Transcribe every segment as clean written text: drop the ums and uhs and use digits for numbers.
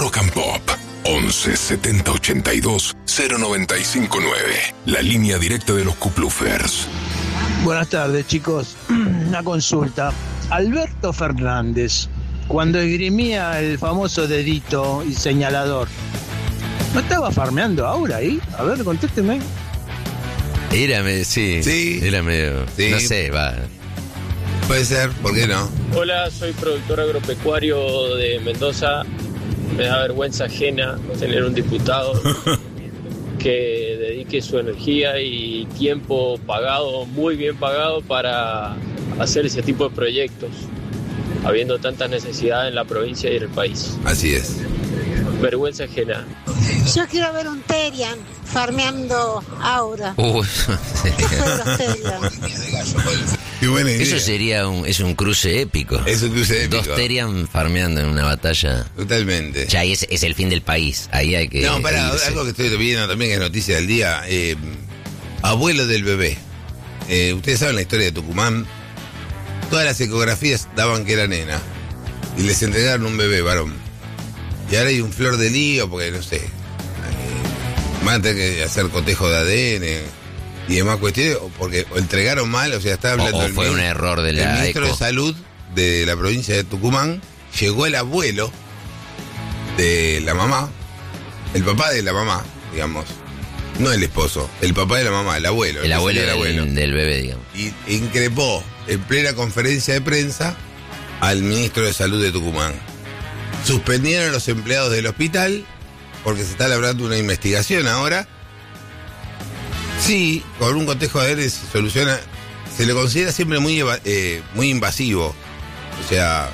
Rock and Pop. 11 70 82 095 9. La línea directa de los Kuplufers. Buenas tardes, chicos. Una consulta. Alberto Fernández, cuando esgrimía el famoso dedito y señalador, ¿no estaba farmeando ahora ahí? A ver, contésteme. Era medio, sí. Era medio, sí. No sé, va. Puede ser, ¿por qué no? Hola, soy productor agropecuario de Mendoza. Me da vergüenza ajena tener un diputado que dedique su energía y tiempo pagado, muy bien pagado, para hacer ese tipo de proyectos, habiendo tantas necesidades en la provincia y en el país. Así es. Vergüenza ajena. Yo quiero ver un Terian farmeando ahora. Qué buena idea. Eso sería es un cruce épico. Es un cruce épico. 2 Terian farmeando en una batalla. Totalmente. Ya ahí es el fin del país. Ahí hay que. No, para algo que estoy viendo también, que es noticia del día. Abuelo del bebé. Ustedes saben la historia de Tucumán. Todas las ecografías daban que era nena. Y les entregaron un bebé varón. Y ahora hay un flor de lío, porque no sé. Van a tener que hacer cotejo de ADN y demás cuestiones, porque o entregaron mal, o sea, está hablando o fue un error de la el ministro ECO de Salud de la provincia de Tucumán. Llegó el abuelo de la mamá, el papá de la mamá, digamos, no el esposo, el papá de la mamá, el abuelo. El abuelo del bebé, digamos. Y increpó en plena conferencia de prensa al ministro de Salud de Tucumán. Suspendieron a los empleados del hospital porque se está labrando una investigación ahora. Sí, con un cotejo de ADN se soluciona. Se le considera siempre muy invasivo. O sea,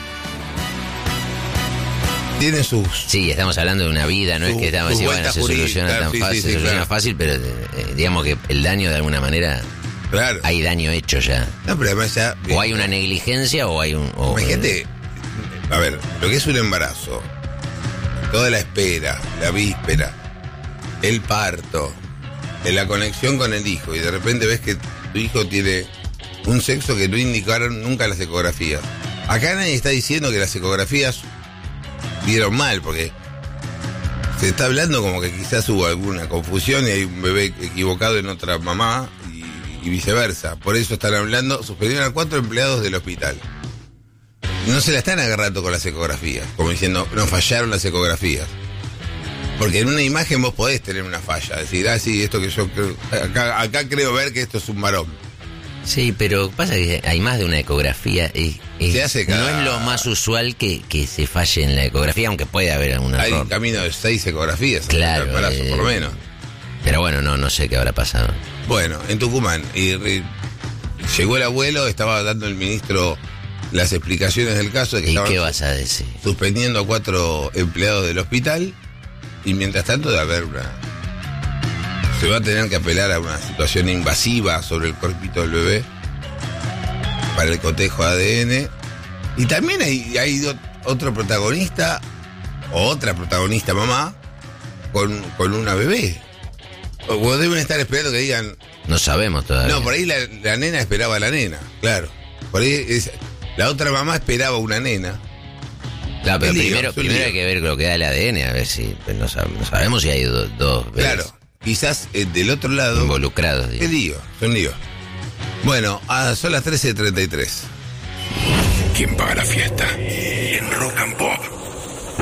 tiene sus... Sí, estamos hablando de una vida, no es que estamos diciendo, bueno, se soluciona tan fácil, se soluciona fácil, pero digamos que el daño de alguna manera... Claro. Hay daño hecho ya. No, pero además ya... O hay una negligencia o hay un... Imagínate, a ver, lo que es un embarazo, toda la espera, la víspera, el parto, la conexión con el hijo, y de repente ves que tu hijo tiene un sexo que no indicaron nunca las ecografías. Acá nadie está diciendo que las ecografías vieron mal, porque se está hablando como que quizás hubo alguna confusión y hay un bebé equivocado en otra mamá y viceversa. Por eso están hablando, suspendieron a 4 empleados del hospital. No se la están agarrando con las ecografías, como diciendo, no, fallaron las ecografías. Porque en una imagen vos podés tener una falla, decir, sí, esto que yo creo, acá creo ver que esto es un varón. Sí, pero pasa que hay más de una ecografía. Se hace no es lo más usual que se falle en la ecografía, aunque puede haber algún error. Hay un camino de 6 ecografías, claro, por lo menos. Pero bueno, no sé qué habrá pasado. Bueno, en Tucumán, llegó el abuelo, estaba dando el ministro las explicaciones del caso de que ¿Y qué vas a decir? Suspendiendo a 4 empleados del hospital, y mientras tanto se va a tener que apelar a una situación invasiva sobre el cuerpito del bebé para el cotejo de ADN. Y también hay otro protagonista, o otra protagonista mamá, con una bebé. O deben estar esperando que digan... No sabemos todavía. No, por ahí la nena esperaba a la nena, claro. Por ahí la otra mamá esperaba una nena. Claro, pero primero hay que ver lo que da el ADN, a ver si... No sabemos si hay dos bebés. Claro, quizás del otro lado... Involucrados. Qué lío, son líos. Bueno, son las 13:33. ¿Quién paga la fiesta? En Rock and Pop.